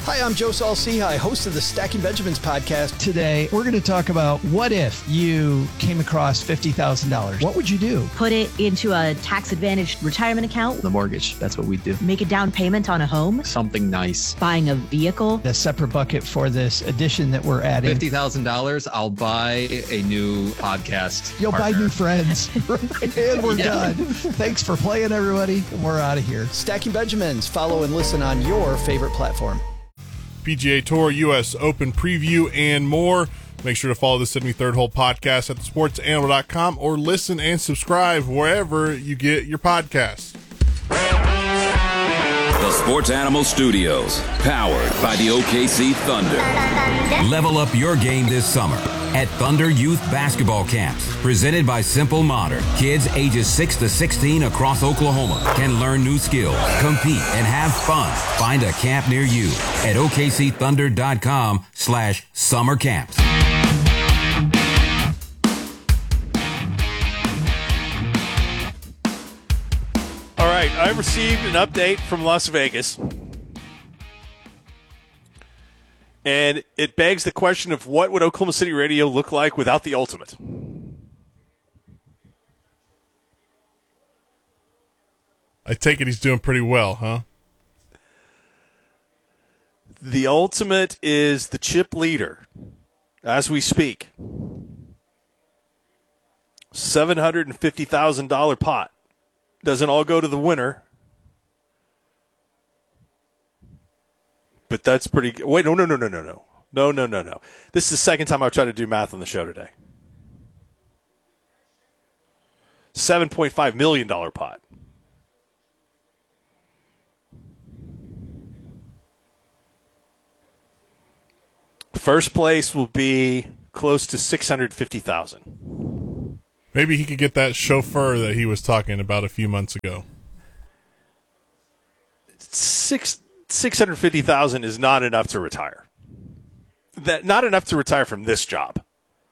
Hi, I'm Joe Saul-Sehy, host of the Stacking Benjamins podcast. Today, we're going to talk about what if you came across $50,000? What would you do? Put it into a tax-advantaged retirement account. The mortgage, that's what we do. Make a down payment on a home. Something nice. Buying a vehicle. A separate bucket for this addition that we're adding. $50,000, I'll buy a new podcast You'll partner. buy new friends. And we're done. Thanks for playing, everybody. We're out of here. Stacking Benjamins. Follow and listen on your favorite platform. PGA Tour, U.S. Open preview, and more. Make sure to follow the 73rd Hole podcast at thesportsanimal.com or listen and subscribe wherever you get your podcasts. The Sports Animal Studios, powered by the OKC Thunder. Level up your game this summer at Thunder Youth Basketball Camps, presented by Simple Modern. Kids ages 6 to 16 across Oklahoma can learn new skills, compete, and have fun. Find a camp near you at OKCThunder.com/summer camps. All right, I received an update from Las Vegas, and it begs the question of what would Oklahoma City Radio look like without the Ultimate? I take it he's doing pretty well, huh? The Ultimate is the chip leader as we speak. $750,000 pot. Doesn't all go to the winner. But that's pretty good. Wait, no. No. This is the second time I've tried to do math on the show today. $7.5 million pot. First place will be close to $650,000. Maybe he could get that chauffeur that he was talking about a few months ago. $650,000 is not enough to retire. Not enough to retire from this job.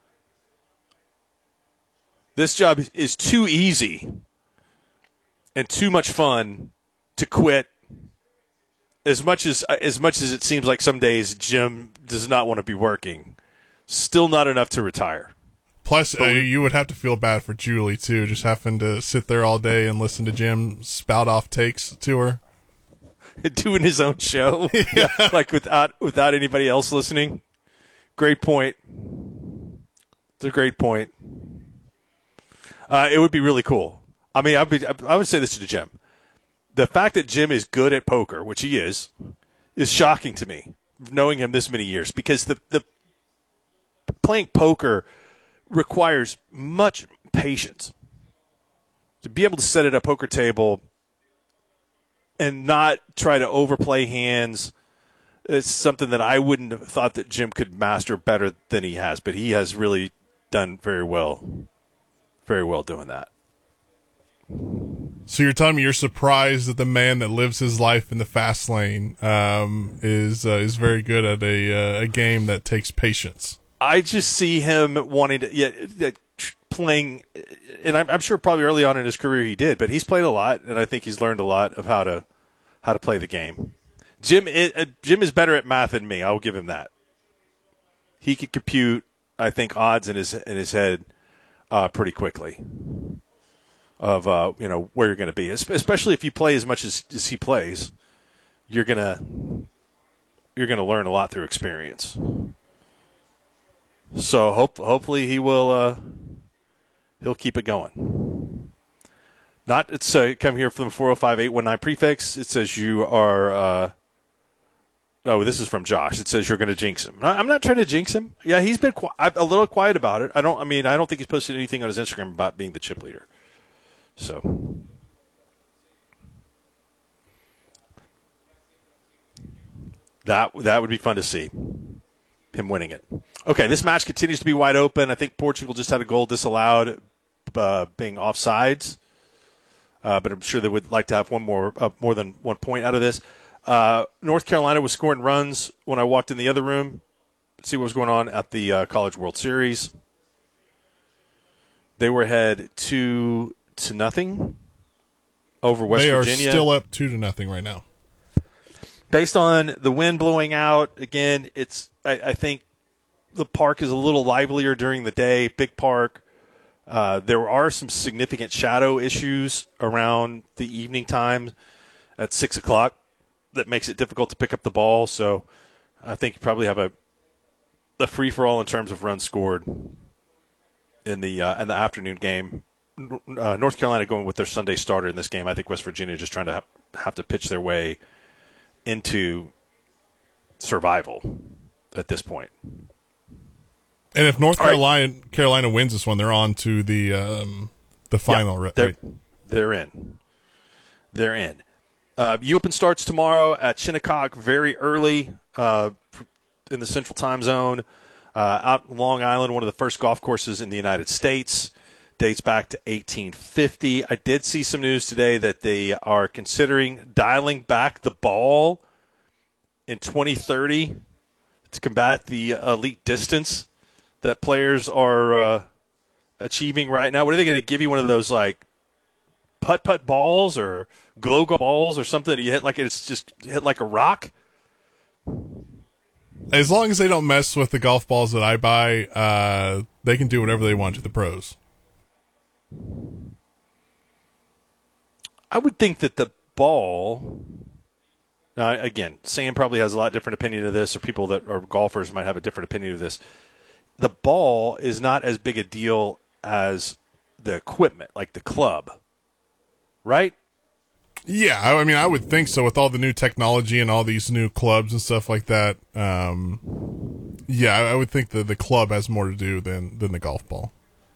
This job is too easy and too much fun to quit. As much as it seems like some days Jim does not want to be working, still not enough to retire. Plus, you would have to feel bad for Julie, too, just having to sit there all day and listen to Jim spout off takes to her. Doing his own show, yeah. Like without anybody else listening. Great point. It's a great point. It would be really cool. I mean, I would say this to Jim. The fact that Jim is good at poker, which he is shocking to me, knowing him this many years, because the playing poker requires much patience. To be able to set at a poker table and not try to overplay hands, it's something that I wouldn't have thought that Jim could master better than he has, but he has really done very well doing that. So you're telling me you're surprised that the man that lives his life in the fast lane is very good at a game that takes patience? I just see him wanting to playing, and I'm sure probably early on in his career he did, but he's played a lot, and I think he's learned a lot of how to play the game. Jim is better at math than me. I'll give him that. He could compute, I think, odds in his head pretty quickly of where you're going to be, especially if you play as much as he plays. You're gonna learn a lot through experience. So hopefully he'll keep it going. It's come here from 405-819 prefix. It says you are. This is from Josh. It says you're going to jinx him. I'm not trying to jinx him. Yeah, he's been a little quiet about it. I don't think he's posted anything on his Instagram about being the chip leader. So that would be fun to see. Him winning it. Okay, this match continues to be wide open. I think Portugal just had a goal disallowed, being offsides. But I'm sure they would like to have more than 1 point out of this. North Carolina was scoring runs when I walked in the other room to see what was going on at the College World Series. They were ahead 2-0 over West Virginia. They are still up 2-0 right now. based on the wind blowing out, again, I think the park is a little livelier during the day, big park. There are some significant shadow issues around the evening time at 6 o'clock that makes it difficult to pick up the ball. So I think you probably have a free-for-all in terms of runs scored in the afternoon game. North Carolina going with their Sunday starter in this game. I think West Virginia just trying to have to pitch their way into survival at this point. And if North Carolina wins this one, they're on to the final. Yeah, right? They're in. They're in. UOpen starts tomorrow at Shinnecock very early in the Central Time Zone. Out in Long Island, one of the first golf courses in the United States. Dates back to 1850. I did see some news today that they are considering dialing back the ball in 2030 to combat the elite distance that players are achieving right now. What are they going to give you, one of those like putt-putt balls or glow-glow balls or something that you hit like it's just hit like a rock? As long as they don't mess with the golf balls that I buy, they can do whatever they want to the pros. I would think that the ball, again, Sam probably has a lot different opinion of this, or people that are golfers might have a different opinion of this. The ball is not as big a deal as the equipment, like the club, right? Yeah, I mean, I would think so with all the new technology and all these new clubs and stuff like that. Yeah, I would think that the club has more to do than the golf ball.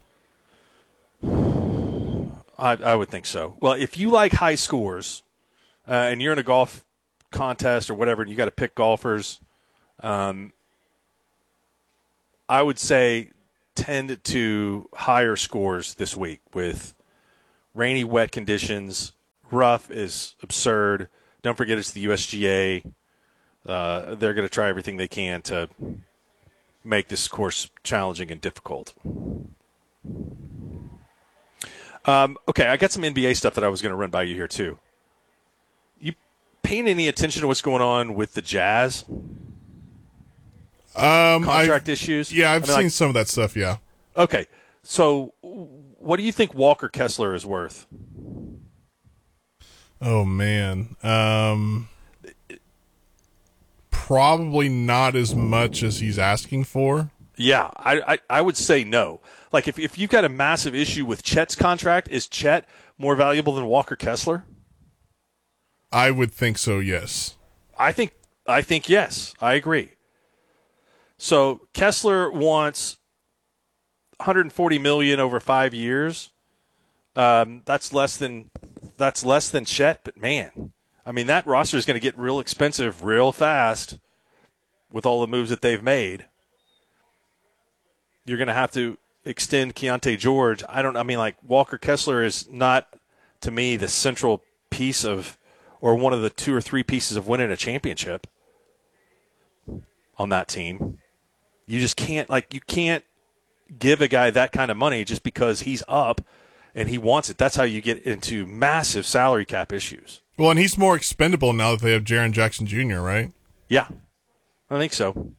I would think so. Well, if you like high scores and you're in a golf contest or whatever and you got to pick golfers, I would say tend to higher scores this week with rainy, wet conditions. Rough is absurd. Don't forget it's the USGA. They're going to try everything they can to make this course challenging and difficult. Okay, I got some NBA stuff that I was going to run by you here, too. You paying any attention to what's going on with the Jazz? Contract issues? Yeah, I've seen some of that stuff, yeah. Okay, so what do you think Walker Kessler is worth? Oh, man. Probably not as much as he's asking for. Yeah, I would say no. Like, if you've got a massive issue with Chet's contract, is Chet more valuable than Walker Kessler? I would think so, yes. I think yes. I agree. So Kessler wants $140 million over 5 years. That's less than Chet, but man, I mean, that roster is going to get real expensive real fast with all the moves that they've made. You're going to have to extend Keontae George. Like Walker Kessler is not, to me, the central piece of, or one of the 2 or 3 pieces of winning a championship on that team. You just can't, you can't give a guy that kind of money just because he's up and he wants it. That's how you get into massive salary cap issues. Well, and he's more expendable now that they have Jaren Jackson Jr., right? Yeah, I think so.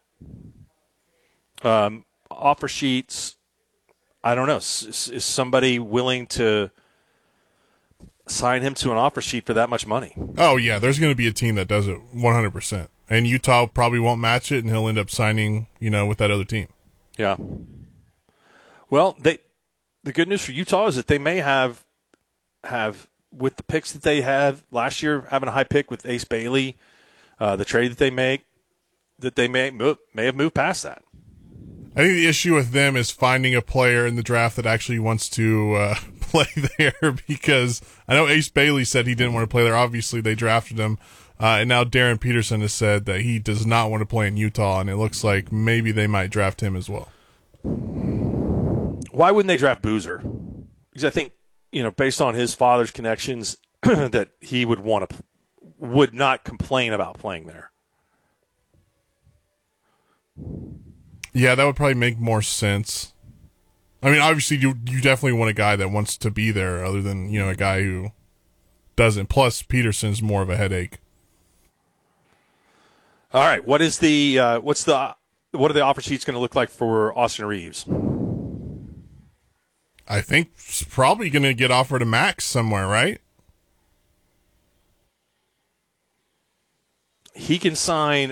Offer sheets, I don't know. Is somebody willing to sign him to an offer sheet for that much money? Oh, yeah, there's going to be a team that does it 100%. And Utah probably won't match it, and he'll end up signing, with that other team. Yeah. Well, the good news for Utah is that they may have with the picks that they had last year, having a high pick with Ace Bailey, the trade that they make, that they may have moved past that. I think the issue with them is finding a player in the draft that actually wants to play there, because I know Ace Bailey said he didn't want to play there. Obviously, they drafted him. And now Darren Peterson has said that he does not want to play in Utah, and it looks like maybe they might draft him as well. Why wouldn't they draft Boozer? Because I think, based on his father's connections, that he would not complain about playing there. Yeah, that would probably make more sense. I mean, obviously, you definitely want a guy that wants to be there other than, a guy who doesn't. Plus, Peterson's more of a headache. All right. What are the offer sheets going to look like for Austin Reeves? I think it's probably going to get offered a max somewhere, right? He can sign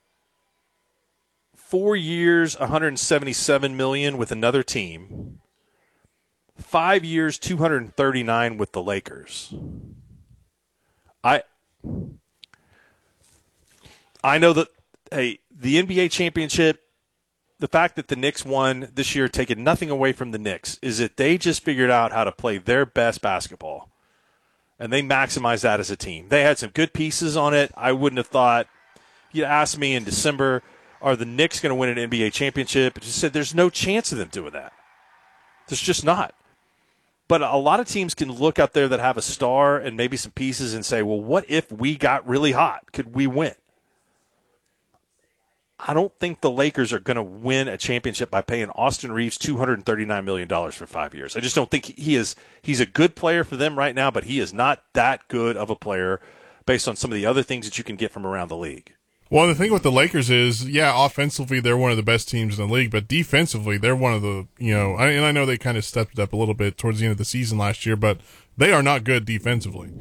4 years, $177 million with another team. 5 years, $239 with the Lakers. I know that, hey, the NBA championship, the fact that the Knicks won this year, taking nothing away from the Knicks, is that they just figured out how to play their best basketball. And they maximized that as a team. They had some good pieces on it. I wouldn't have thought, you asked me in December, are the Knicks going to win an NBA championship? I just said there's no chance of them doing that. There's just not. But a lot of teams can look out there that have a star and maybe some pieces and say, well, what if we got really hot? Could we win? I don't think the Lakers are going to win a championship by paying Austin Reeves $239 million for 5 years. I just don't think he's a good player for them right now, but he is not that good of a player based on some of the other things that you can get from around the league. Well, the thing with the Lakers is, yeah, offensively they're one of the best teams in the league, but defensively they're one of the, and I know they kind of stepped up a little bit towards the end of the season last year, but they are not good defensively.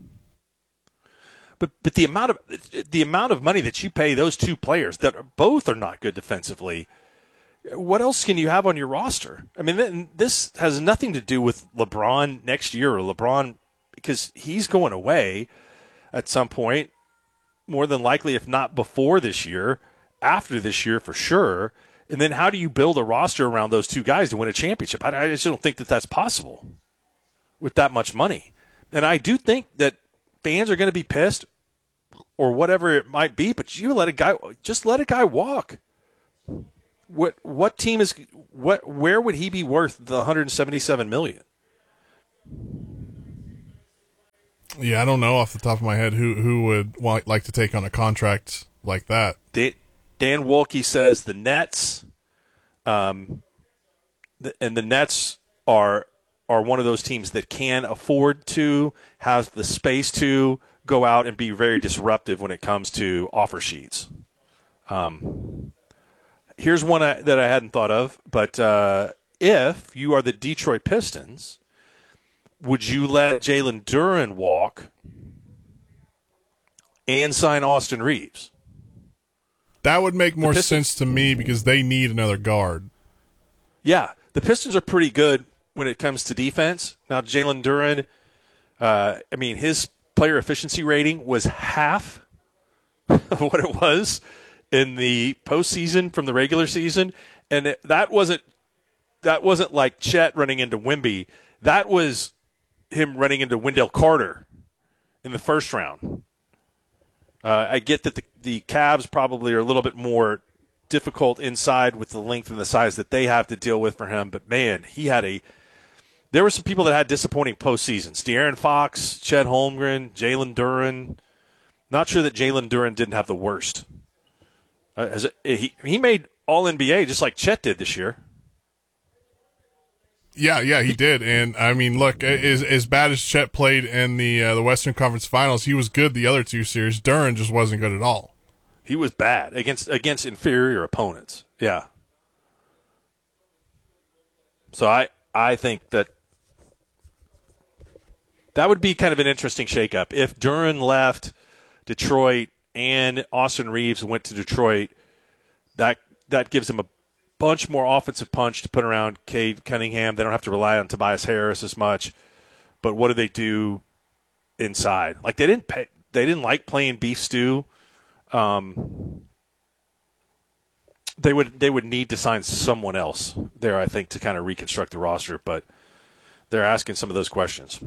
But the amount of money that you pay those two players that both are not good defensively, what else can you have on your roster? I mean, this has nothing to do with LeBron next year or LeBron, because he's going away at some point, more than likely, if not before this year, after this year for sure. And then how do you build a roster around those two guys to win a championship? I just don't think that that's possible with that much money. And I do think that fans are going to be pissed or whatever it might be, but you let a guy walk. What team is where would he be worth the $177 million? Yeah, I don't know off the top of my head who would like to take on a contract like that. Dan Wolke says the Nets, and the Nets are one of those teams that can afford to have the space to go out and be very disruptive when it comes to offer sheets. Here's one that I hadn't thought of, but if you are the Detroit Pistons, would you let Jalen Duren walk and sign Austin Reeves? That would make more sense to me because they need another guard. Yeah, the Pistons are pretty good when it comes to defense. Now, Jalen Duren, his player efficiency rating was half of what it was in the postseason from the regular season, and that wasn't like Chet running into Wemby. That was him running into Wendell Carter in the first round. I get that the Cavs probably are a little bit more difficult inside with the length and the size that they have to deal with for him, but man, there were some people that had disappointing postseasons. De'Aaron Fox, Chet Holmgren, Jalen Duren. Not sure that Jalen Duren didn't have the worst. He made All-NBA just like Chet did this year. Yeah, he did. And, I mean, look, as bad as Chet played in the Western Conference Finals, he was good the other two series. Duren just wasn't good at all. He was bad against inferior opponents. Yeah. So I think that would be kind of an interesting shakeup. If Duren left Detroit and Austin Reeves went to Detroit, that gives him a bunch more offensive punch to put around Cade Cunningham. They don't have to rely on Tobias Harris as much. But what do they do inside? Like they didn't like playing beef stew. They would need to sign someone else there, I think, to kind of reconstruct the roster. But they're asking some of those questions.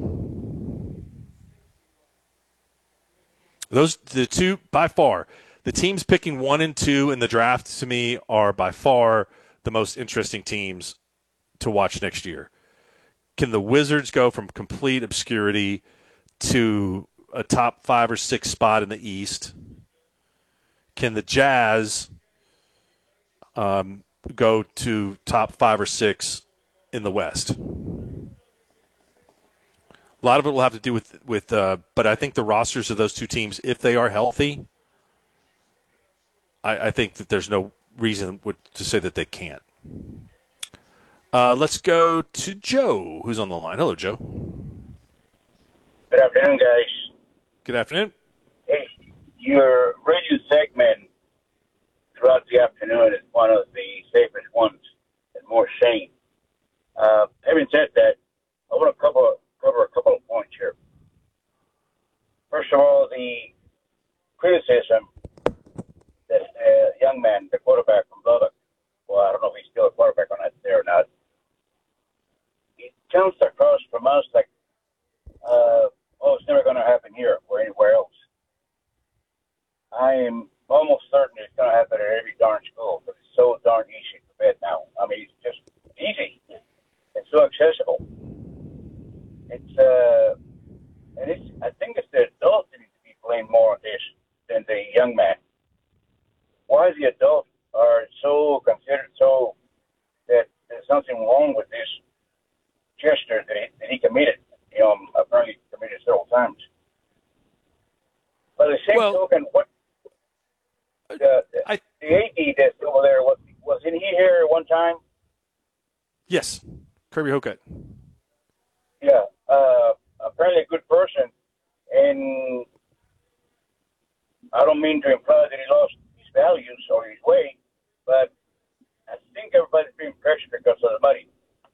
The two, by far, the teams picking 1 and 2 in the draft, to me, are by far the most interesting teams to watch next year. Can the Wizards go from complete obscurity to a top 5 or 6 spot in the East? Can the Jazz go to top 5 or 6 in the West? A lot of it will have to do with but I think the rosters of those two teams, if they are healthy, I think that there's no reason to say that they can't. Let's go to Joe, who's on the line. Hello, Joe. Good afternoon, guys. Good afternoon. Hey, your radio segment throughout the afternoon is one of the safest ones and more sane. Having said that, I want to cover a couple of points here. First of all, the criticism that young man, the quarterback from Lubbock, well, I don't know if he's still a quarterback on that there or not, it comes across from us like, it's never going to happen here or anywhere else. I am almost certain it's going to happen at every darn school, but it's so darn easy to bet now. I mean, it's just easy. It's so accessible. I think it's the adults that need to be blamed more on this than the young man. Why the adults are so considered so that there's something wrong with this gesture that he committed. Apparently committed several times. By the same token, what the AD that's over there, wasn't he here at one time? Yes, Kirby Hocutt. Yeah, apparently a good person, and I don't mean to imply that he lost his values or his way, but I think everybody's being pressured because of the money.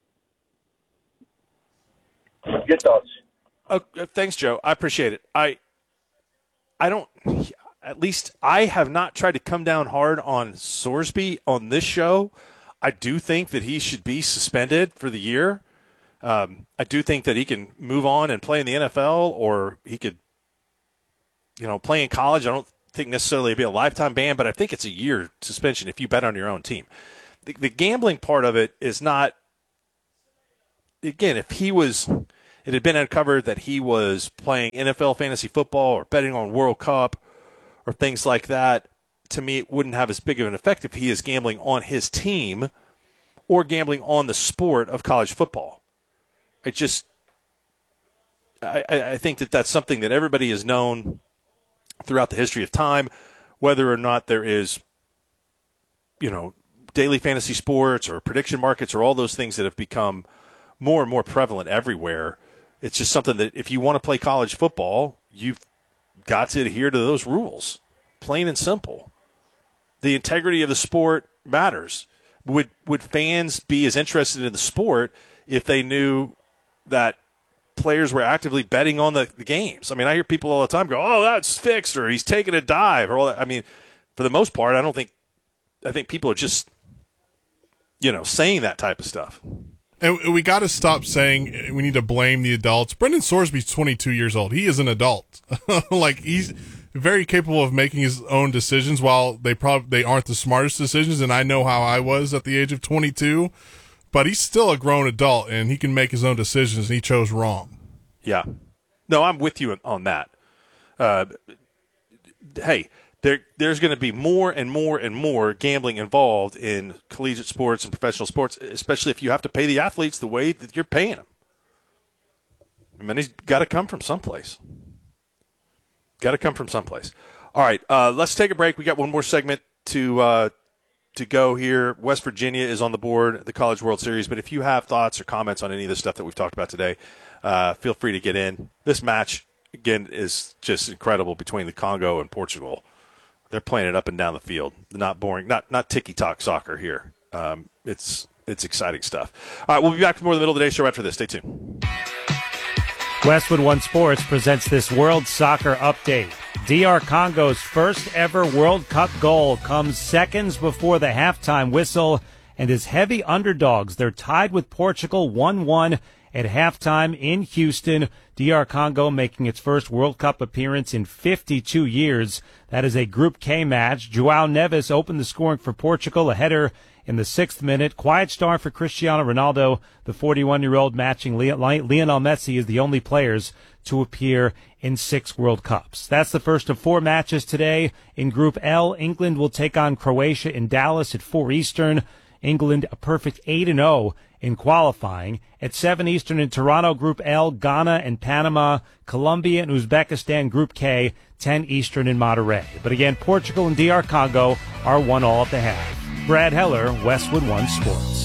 Your thoughts? Thanks, Joe. I appreciate it. I don't. At least I have not tried to come down hard on Sorsby on this show. I do think that he should be suspended for the year. I do think that he can move on and play in the NFL, or he could, play in college. I don't think necessarily it'd be a lifetime ban, but I think it's a year suspension if you bet on your own team. The gambling part of it is not. Again, if it had been uncovered that he was playing NFL fantasy football or betting on World Cup or things like that, to me it wouldn't have as big of an effect if he is gambling on his team or gambling on the sport of college football. I think that that's something that everybody has known throughout the history of time, whether or not there is, daily fantasy sports or prediction markets or all those things that have become more and more prevalent everywhere. It's just something that if you want to play college football, you've got to adhere to those rules, plain and simple. The integrity of the sport matters. Would fans be as interested in the sport if they knew that players were actively betting on the games? I mean, I hear people all the time go, "Oh, that's fixed," or "He's taking a dive," or all that. I mean, for the most part, I think people are just, saying that type of stuff. And we got to stop saying we need to blame the adults. Brendan Sorsby's 22 years old. He is an adult. He's very capable of making his own decisions. While they aren't the smartest decisions, and I know how I was at the age of 22, but he's still a grown adult, and he can make his own decisions, and he chose wrong. Yeah. No, I'm with you on that. Hey, there's going to be more and more and more gambling involved in collegiate sports and professional sports, especially if you have to pay the athletes the way that you're paying them. I mean, he's got to come from someplace. All right, let's take a break. We got one more segment to go here. West Virginia is on the board at the College World Series, but if you have thoughts or comments on any of the stuff that we've talked about today, feel free to get in. This match, again, is just incredible between the Congo and Portugal. They're playing it up and down the field. Not boring, not ticky-tock soccer here. It's exciting stuff. All right, we'll be back for more of the Middle of the Day show after this. Stay tuned. Westwood One Sports presents this World Soccer Update. DR Congo's first ever World Cup goal comes seconds before the halftime whistle, and as heavy underdogs, they're tied with Portugal 1-1 at halftime in Houston. DR Congo making its first World Cup appearance in 52 years. That is a Group K match. João Neves opened the scoring for Portugal, a header in the 6th minute. Quiet start for Cristiano Ronaldo. The 41-year-old matching Lionel Messi is the only players to appear in 6 World Cups. That's the first of 4 matches today. In Group L, England will take on Croatia in Dallas at 4 Eastern. England a perfect 8-0 in qualifying. At 7 Eastern in Toronto, Group L, Ghana and Panama, Colombia and Uzbekistan, Group K, 10 Eastern in Monterrey. But again, Portugal and DR Congo are 1 all at the half. Brad Heller, Westwood One Sports.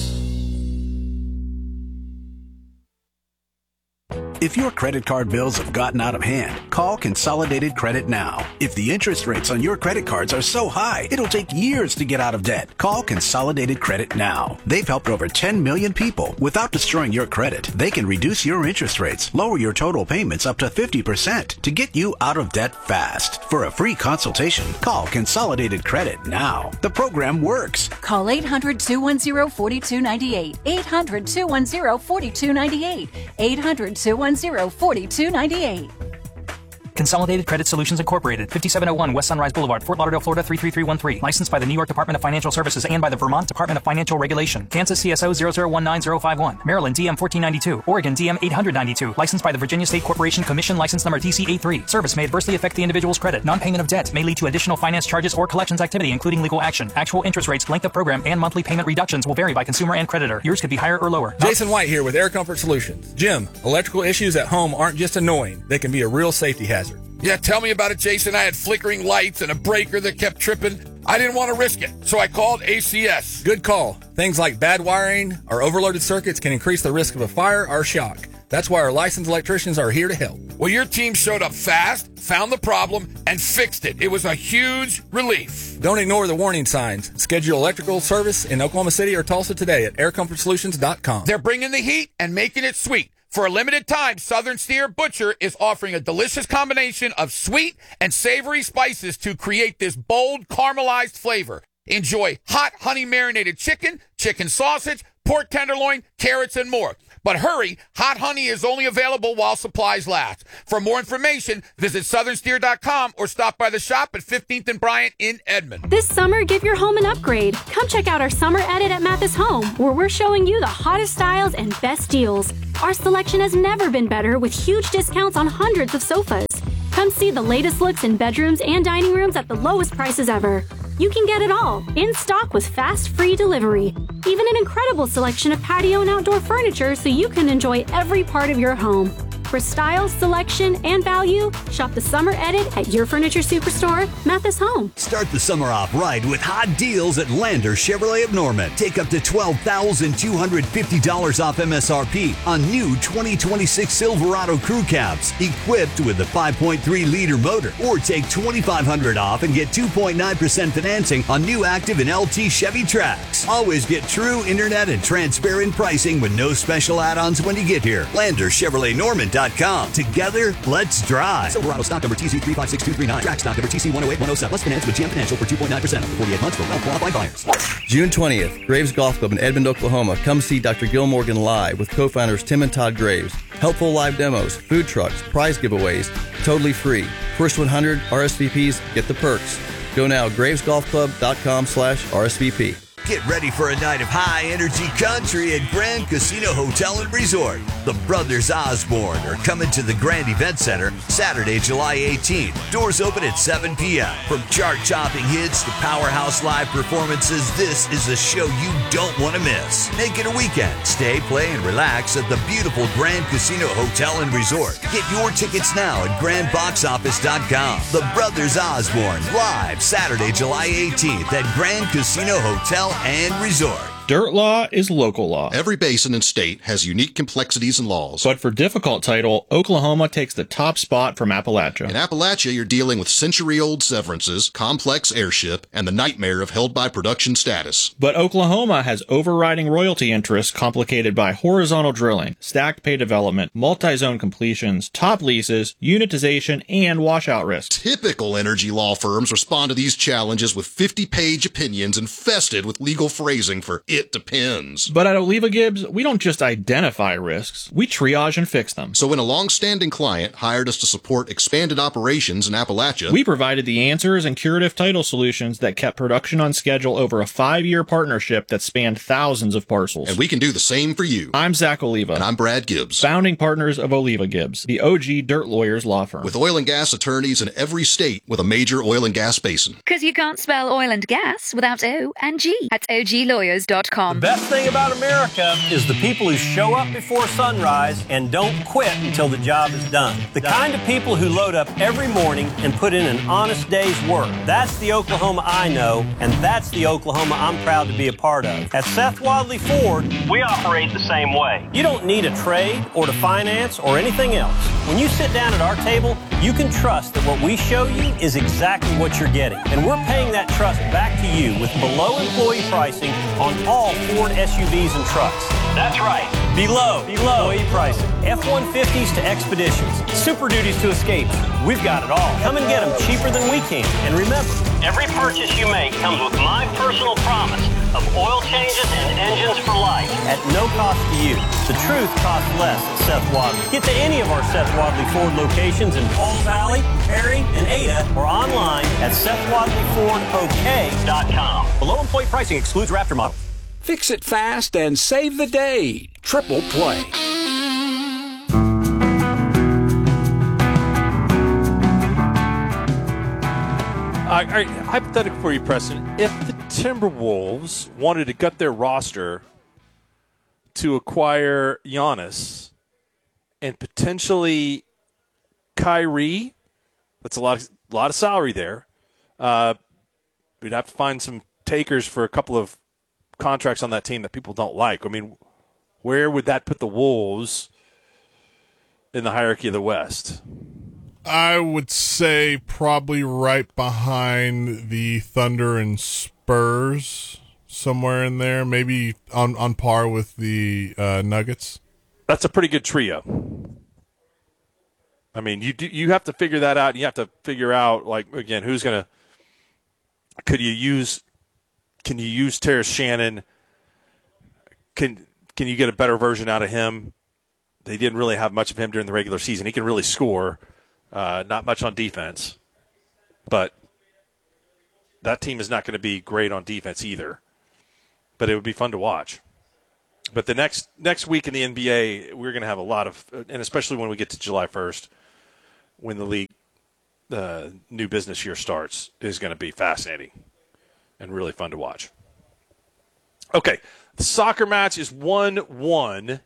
If your credit card bills have gotten out of hand, call Consolidated Credit now. If the interest rates on your credit cards are so high, it'll take years to get out of debt. Call Consolidated Credit now. They've helped over 10 million people without destroying your credit. They can reduce your interest rates, lower your total payments up to 50% to get you out of debt fast. For a free consultation, call Consolidated Credit now. The program works. Call 800-210-4298. 800-210-4298. 800-210-4298. Consolidated Credit Solutions Incorporated, 5701 West Sunrise Boulevard, Fort Lauderdale, Florida 33313. Licensed by the New York Department of Financial Services and by the Vermont Department of Financial Regulation. Kansas CSO 0019051. Maryland DM 1492. Oregon DM 892. Licensed by the Virginia State Corporation Commission. License number TC83. Service may adversely affect the individual's credit. Non-payment of debt may lead to additional finance charges or collections activity, including legal action. Actual interest rates, length of program, and monthly payment reductions will vary by consumer and creditor. Yours could be higher or lower. Jason White here with Air Comfort Solutions. Jim, electrical issues at home aren't just annoying. They can be a real safety hazard. Yeah, tell me about it, Jason. I had flickering lights and a breaker that kept tripping. I didn't want to risk it, so I called ACS. Good call. Things like bad wiring or overloaded circuits can increase the risk of a fire or shock. That's why our licensed electricians are here to help. Well, your team showed up fast, found the problem, and fixed it. It was a huge relief. Don't ignore the warning signs. Schedule electrical service in Oklahoma City or Tulsa today at aircomfortsolutions.com. They're bringing the heat and making it sweet. For a limited time, Southern Steer Butcher is offering a delicious combination of sweet and savory spices to create this bold caramelized flavor. Enjoy hot honey marinated chicken, chicken sausage, pork tenderloin, carrots, and more. But hurry, hot honey is only available while supplies last. For more information, visit southernsteer.com or stop by the shop at 15th and Bryant in Edmond. This summer, give your home an upgrade. Come check out our summer edit at Mathis Home, where we're showing you the hottest styles and best deals. Our selection has never been better, with huge discounts on hundreds of sofas. Come see the latest looks in bedrooms and dining rooms at the lowest prices ever. You can get it all, in stock with fast, free delivery. Even an incredible selection of patio and outdoor furniture so you can enjoy every part of your home. For style, selection, and value, shop the summer edit at your furniture superstore, Mathis Home. Start the summer off right with hot deals at Lander Chevrolet of Norman. Take up to $12,250 off MSRP on new 2026 Silverado crew cabs equipped with a 5.3-liter motor. Or take $2,500 off and get 2.9% financing on new active and LT Chevy Trax. Always get true internet and transparent pricing with no special add-ons when you get here. Lander Chevrolet Norman. Together, let's drive. Silverado stock number TC356239. Track stock number TC108107. Let's finance with GM Financial for 2.9% over 48 months for well-qualified buyers. June 20th, Graves Golf Club in Edmond, Oklahoma. Come see Dr. Gil Morgan live with co-founders Tim and Todd Graves. Helpful live demos, food trucks, prize giveaways, totally free. First 100 RSVPs get the perks. Go now, gravesgolfclub.com/RSVP. Get ready for a night of high-energy country at Grand Casino Hotel and Resort. The Brothers Osborne are coming to the Grand Event Center Saturday, July 18th. Doors open at 7 p.m. From chart-topping hits to powerhouse live performances, this is a show you don't want to miss. Make it a weekend. Stay, play, and relax at the beautiful Grand Casino Hotel and Resort. Get your tickets now at grandboxoffice.com. The Brothers Osborne, live Saturday, July 18th at Grand Casino Hotel and Resort. Dirt law is local law. Every basin and state has unique complexities and laws. But for difficult title, Oklahoma takes the top spot from Appalachia. In Appalachia, you're dealing with century-old severances, complex airship, and the nightmare of held-by-production status. But Oklahoma has overriding royalty interests complicated by horizontal drilling, stacked pay development, multi-zone completions, top leases, unitization, and washout risks. Typical energy law firms respond to these challenges with 50-page opinions infested with legal phrasing for it depends. But at Oliva Gibbs, we don't just identify risks, we triage and fix them. So when a long-standing client hired us to support expanded operations in Appalachia, we provided the answers and curative title solutions that kept production on schedule over a 5-year partnership that spanned thousands of parcels. And we can do the same for you. I'm Zach Oliva. And I'm Brad Gibbs. Founding partners of Oliva Gibbs, the OG Dirt Lawyers law firm. With oil and gas attorneys in every state with a major oil and gas basin. Because you can't spell oil and gas without O and G at oglawyers.com. AmericanEagle.com. The best thing about America is the people who show up before sunrise and don't quit until the job is done. The kind of people who load up every morning and put in an honest day's work. That's the Oklahoma I know, and that's the Oklahoma I'm proud to be a part of. At Seth Wadley Ford, we operate the same way. You don't need a trade or to finance or anything else. When you sit down at our table, you can trust that what we show you is exactly what you're getting. And we're paying that trust back to you with below employee pricing on all Ford SUVs and trucks. That's right. Below employee pricing. F-150s to Expeditions. Super Duties to Escapes. We've got it all. Come and get them cheaper than we can. And remember, every purchase you make comes with my personal promise of oil changes and engines for life at no cost to you. The truth costs less at Seth Wadley. Get to any of our Seth Wadley Ford locations in Paul Valley, Perry, and Ada, or online at SethWadleyFordOK.com. Below employee pricing excludes Raptor model. Fix it fast and save the day. Triple Play. All right, hypothetical for you, Preston. If the Timberwolves wanted to gut their roster to acquire Giannis and potentially Kyrie, that's a lot of salary there. We'd have to find some takers for a couple of contracts on that team that people don't like. I mean, where would that put the Wolves in the hierarchy of the West? I would say probably right behind the Thunder and Spurs, somewhere in there, maybe on par with the Nuggets. That's a pretty good trio. I mean, you have to figure that out. And you have to figure out, like, again, who's going to – can you use Terrence Shannon? Can you get a better version out of him? They didn't really have much of him during the regular season. He can really score. Not much on defense, but that team is not going to be great on defense either. But it would be fun to watch. But the next week in the NBA, we're going to have a lot of, and especially when we get to July 1st, when the league, new business year starts, is going to be fascinating and really fun to watch. Okay, the soccer match is 1-1.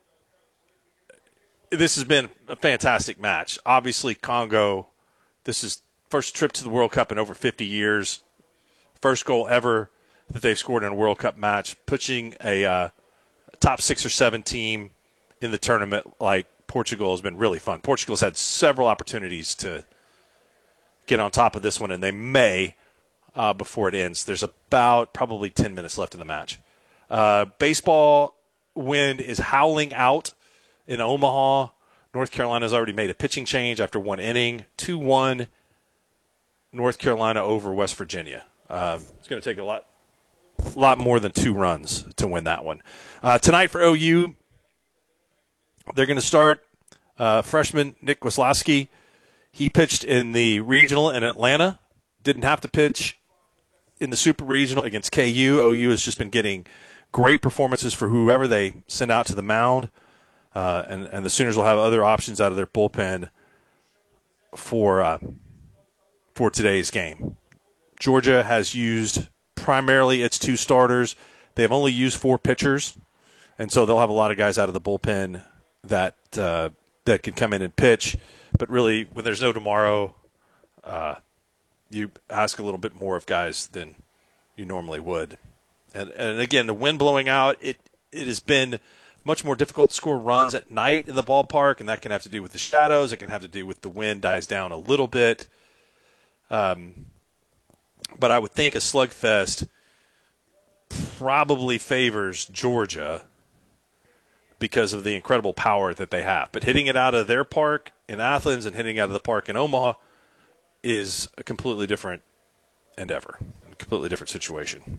This has been a fantastic match. Obviously, Congo, this is first trip to the World Cup in over 50 years. First goal ever that they've scored in a World Cup match, pushing a top 6 or 7 team in the tournament like Portugal has been really fun. Portugal's had several opportunities to get on top of this one, and they may before it ends. There's about probably 10 minutes left in the match. Baseball wind is howling out in Omaha. North Carolina's already made a pitching change after one inning. 2-1 North Carolina over West Virginia. It's going to take a lot more than 2 runs to win that one. Tonight for OU, they're going to start freshman Nick Wisłowski. He pitched in the regional in Atlanta. Didn't have to pitch in the super regional against KU. OU has just been getting great performances for whoever they send out to the mound. And the Sooners will have other options out of their bullpen for today's game. Georgia has used primarily its 2 starters. They have only used 4 pitchers, and so they'll have a lot of guys out of the bullpen that can come in and pitch. But really, when there's no tomorrow, you ask a little bit more of guys than you normally would. And again, the wind blowing out, it has been much more difficult to score runs at night in the ballpark, and that can have to do with the shadows. It can have to do with the wind dies down a little bit. But I would think a slugfest probably favors Georgia because of the incredible power that they have. But hitting it out of their park in Athens and hitting it out of the park in Omaha is a completely different endeavor, a completely different situation.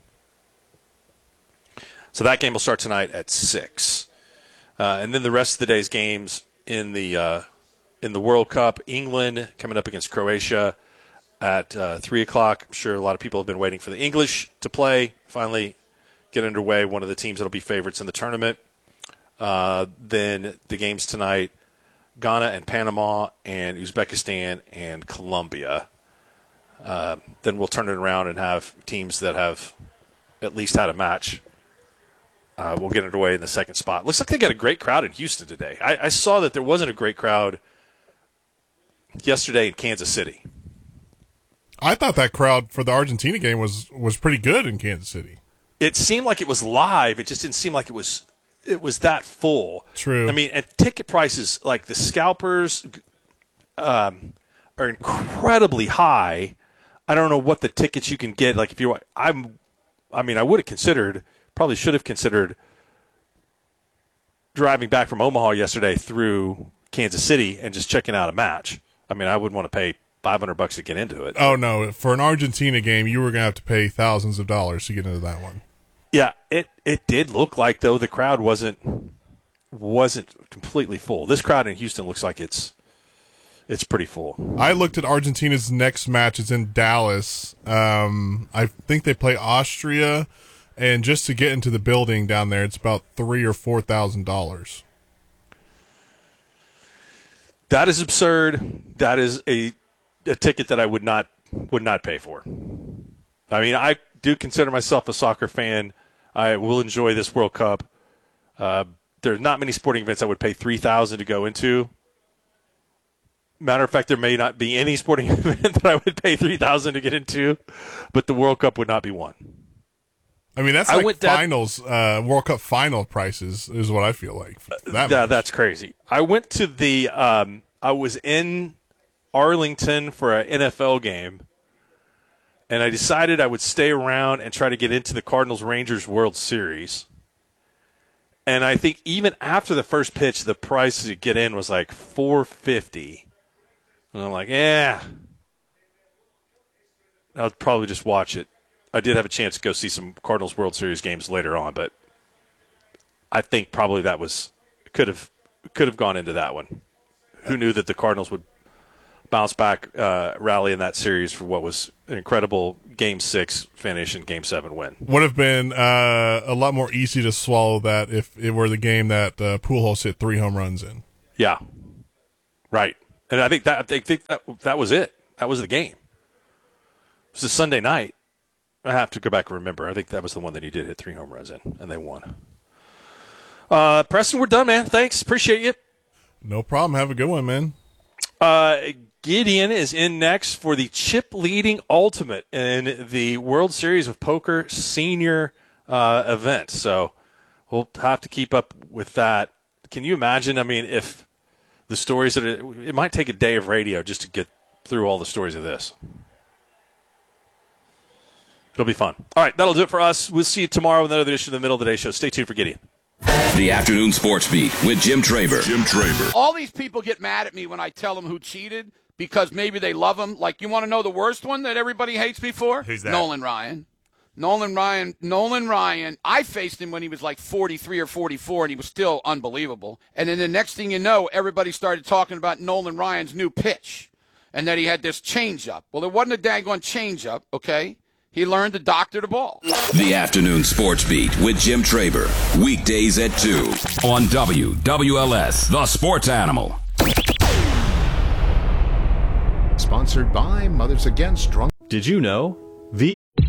So that game will start tonight at 6. And then the rest of the day's games in the World Cup, England coming up against Croatia at 3 o'clock. I'm sure a lot of people have been waiting for the English to play, finally get underway, one of the teams that will be favorites in the tournament. Then the games tonight, Ghana and Panama and Uzbekistan and Colombia. Then we'll turn it around and have teams that have at least had a match will get underway in the second spot. Looks like they got a great crowd in Houston today. I saw that there wasn't a great crowd yesterday in Kansas City. I thought that crowd for the Argentina game was pretty good in Kansas City. It seemed like it was live. It just didn't seem like it was that full. True. I mean, and ticket prices, like the scalpers, are incredibly high. I don't know what the tickets you can get. Like if you, I would have probably should have considered driving back from Omaha yesterday through Kansas City and just checking out a match. I mean, I wouldn't want to pay $500 to get into it. Oh no! For an Argentina game, you were going to have to pay thousands of dollars to get into that one. Yeah, it did look like though the crowd wasn't completely full. This crowd in Houston looks like it's pretty full. I looked at Argentina's next match. It's in Dallas. I think they play Austria, and just to get into the building down there, it's about $3,000 or $4,000. That is absurd. That is a ticket that I would not pay for. I mean, I do consider myself a soccer fan. I will enjoy this World Cup. There's not many sporting events I would pay $3,000 to go into. Matter of fact, there may not be any sporting event that I would pay $3,000 to get into, but the World Cup would not be one. I mean, that's like finals, World Cup final prices is what I feel like. That's crazy. I went to the I was in Arlington for an NFL game, and I decided I would stay around and try to get into the Cardinals-Rangers World Series. And I think even after the first pitch, the price to get in was like $450. And I'm like, I'll probably just watch it. I did have a chance to go see some Cardinals World Series games later on, but I think probably that could have gone into that one. Who knew that the Cardinals would bounce back, rally in that series for what was an incredible Game 6 finish and Game 7 win. Would have been a lot more easy to swallow that if it were the game that Pujols hit 3 home runs in. Yeah, right. And I think that was it. That was the game. It was a Sunday night. I have to go back and remember. I think that was the one that he did hit 3 home runs in, and they won. Preston, we're done, man. Thanks. Appreciate you. No problem. Have a good one, man. Gideon is in next for the chip leading ultimate in the World Series of Poker senior event. So we'll have to keep up with that. Can you imagine? I mean, if the stories it might take a day of radio just to get through all the stories of this. It'll be fun. All right, that'll do it for us. We'll see you tomorrow with another edition of the Middle of the Day Show. Stay tuned for Gideon. The Afternoon Sports Beat with Jim Traver. All these people get mad at me when I tell them who cheated because maybe they love him. Like, you want to know the worst one that everybody hates me for? Who's that? Nolan Ryan. I faced him when he was like 43 or 44, and he was still unbelievable. And then the next thing you know, everybody started talking about Nolan Ryan's new pitch and that he had this changeup. Well, it wasn't a daggone changeup, okay? He learned to doctor the ball. The Afternoon Sports Beat with Jim Traver. Weekdays at 2 on WWLS, The Sports Animal. Sponsored by Mothers Against Drunk. Did you know